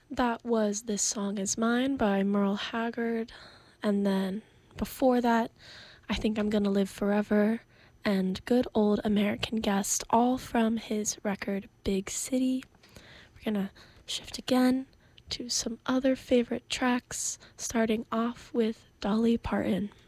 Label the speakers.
Speaker 1: That was This Song Is Mine by Merle Haggard. And then before that, I Think I'm Gonna Live Forever and Good Old American Guest, all from his record Big City. We're gonna shift again to some other favorite tracks, starting off with Dolly Parton.